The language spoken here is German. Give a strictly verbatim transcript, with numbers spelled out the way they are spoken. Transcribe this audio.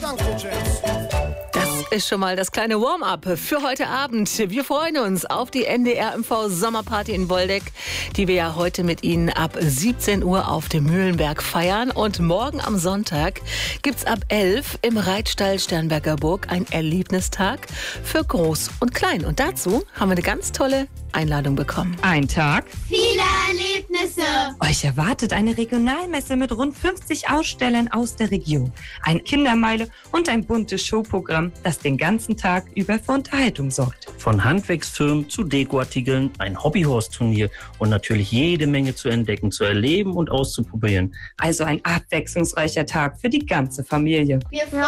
Das ist schon mal das kleine Warm-up für heute Abend. Wir freuen uns auf die N D R M V Sommerparty in Woldeck, die wir ja heute mit Ihnen ab siebzehn Uhr auf dem Mühlenberg feiern. Und morgen am Sonntag gibt's ab elf im Reitstall Sternberger Burg ein Erlebnistag für Groß und Klein. Und dazu haben wir eine ganz tolle Einladung bekommen. Ein Tag, viele Erlebnisse. Euch erwartet eine Regionalmesse mit rund fünfzig Ausstellern aus der Region, eine Kindermeile und ein buntes Showprogramm, das den ganzen Tag über für Unterhaltung sorgt. Von Handwerksfirmen zu Dekoartikeln, ein Hobbyhorse-Turnier und natürlich jede Menge zu entdecken, zu erleben und auszuprobieren. Also ein abwechslungsreicher Tag für die ganze Familie. Wir freuen